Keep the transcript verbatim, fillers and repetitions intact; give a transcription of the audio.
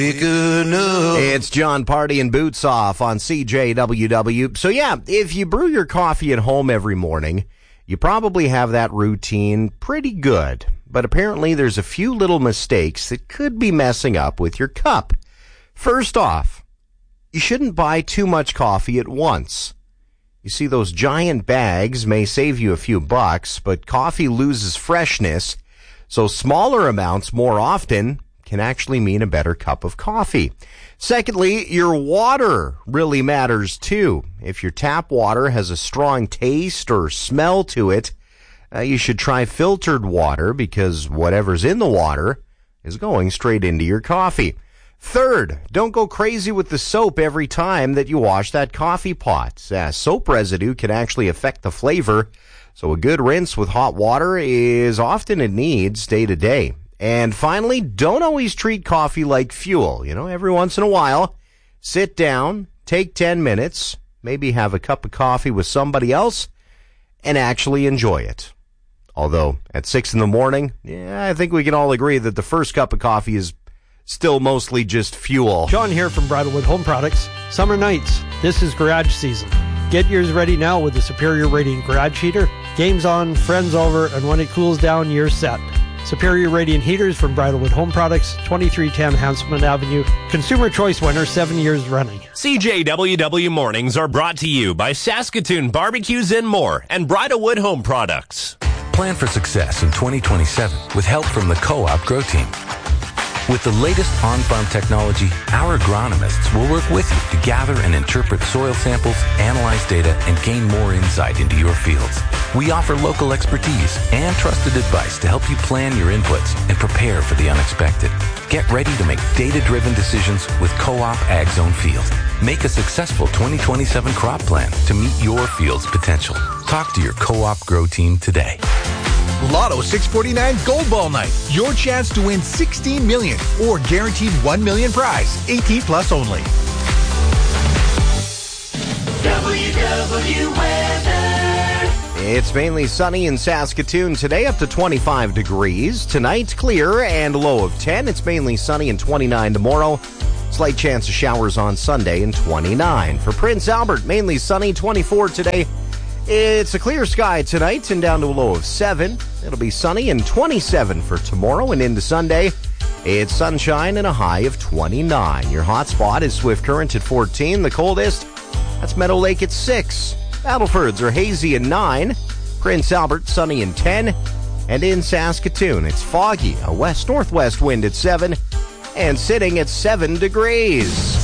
It's John Party and Boots Off on C J W W. So yeah, if you brew your coffee at home every morning, you probably have that routine pretty good. But apparently there's a few little mistakes that could be messing up with your cup. First off, you shouldn't buy too much coffee at once. You see, those giant bags may save you a few bucks, but coffee loses freshness, so smaller amounts more often can actually mean a better cup of coffee. Secondly, your water really matters too. If your tap water has a strong taste or smell to it, uh, you should try filtered water because whatever's in the water is going straight into your coffee. Third, don't go crazy with the soap every time that you wash that coffee pot. Uh, soap residue can actually affect the flavor, so a good rinse with hot water is often in need day to day. And finally, don't always treat coffee like fuel. You know, every once in a while, sit down, take ten minutes, maybe have a cup of coffee with somebody else, and actually enjoy it. Although, at six in the morning, yeah, I think we can all agree that the first cup of coffee is still mostly just fuel. John here from Bridalwood Home Products. Summer nights, this is garage season. Get yours ready now with the Superior Radiant Garage Heater. Game's on, friends over, and when it cools down, you're set. Superior Radiant Heaters from Bridalwood Home Products, twenty-three ten Hanselman Avenue. Consumer Choice winner, seven years running. C J W W Mornings are brought to you by Saskatoon Barbecues and More and Bridalwood Home Products. Plan for success in twenty twenty-seven with help from the Co-op Grow Team. With the latest on-farm technology, our agronomists will work with you to gather and interpret soil samples, analyze data, and gain more insight into your fields. We offer local expertise and trusted advice to help you plan your inputs and prepare for the unexpected. Get ready to make data-driven decisions with Co-op Ag Zone Field. Make a successful twenty twenty-seven crop plan to meet your field's potential. Talk to your Co-op Grow Team today. Lotto six forty-nine Gold Ball Night. Your chance to win sixteen million dollars or guaranteed one million dollars prize. eighteen plus only. W W weather. It's mainly sunny in Saskatoon today, up to twenty-five degrees. Tonight, clear and low of ten. It's mainly sunny and twenty-nine tomorrow. Slight chance of showers on Sunday and twenty-nine. For Prince Albert, mainly sunny, twenty-four today. It's a clear sky tonight and down to a low of seven. It'll be sunny and twenty-seven for tomorrow and into Sunday. It's sunshine and a high of twenty-nine. Your hot spot is Swift Current at fourteen. The coldest, that's Meadow Lake at six. Battlefords are hazy at nine. Prince Albert, sunny and ten. And in Saskatoon, it's foggy. A west-northwest wind at seven. And sitting at seven degrees.